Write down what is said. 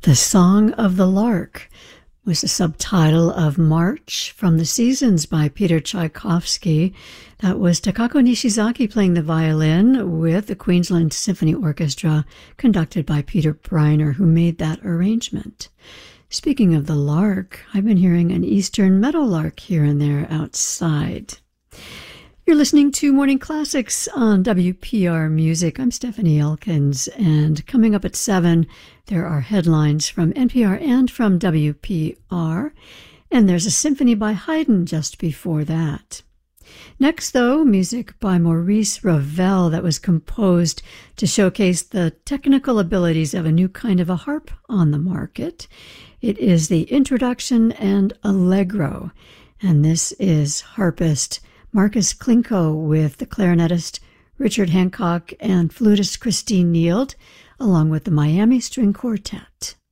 The Song of the Lark was the subtitle of March from the Seasons by Peter Tchaikovsky. That was Takako Nishizaki playing the violin with the Queensland Symphony Orchestra, conducted by Peter Briner, who made that arrangement. Speaking of the lark, I've been hearing an eastern meadowlark here and there outside. You're listening to Morning Classics on WPR Music. I'm Stephanie Elkins, and coming up at 7, there are headlines from NPR and from WPR, and there's a symphony by Haydn just before that. Next, though, music by Maurice Ravel that was composed to showcase the technical abilities of a new kind of a harp on the market. It is the Introduction and Allegro, and this is harpist Marcus Klinko with the clarinetist Richard Hancock and flutist Christine Neild, along with the Miami String Quartet.